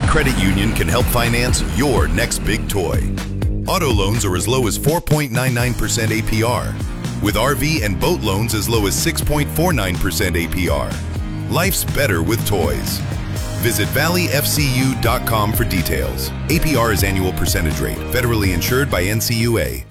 Credit Union can help finance your next big toy. Auto loans are as low as 4.99% APR, with RV and boat loans as low as 6.49% APR. Life's better with toys. Visit valleyfcu.com for details. APR is annual percentage rate, federally insured by NCUA.